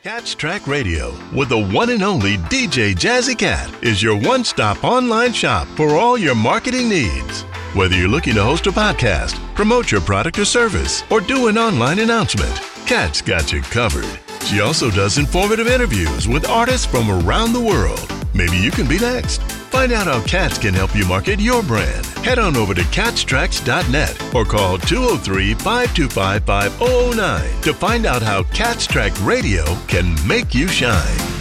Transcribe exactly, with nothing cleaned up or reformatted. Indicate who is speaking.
Speaker 1: Catch Track Radio with the one and only D J Jazzy Cat is your one-stop online shop for all your marketing needs. Whether you're looking to host a podcast, promote your product or service, or do an online announcement, Cat's got you covered. She also does informative interviews with artists from around the world. Maybe you can be next. Find out how Cats can help you market your brand. Head on over to cats tracks dot net or call two oh three, five two five, five oh oh nine to find out how Cats Track Radio can make you shine.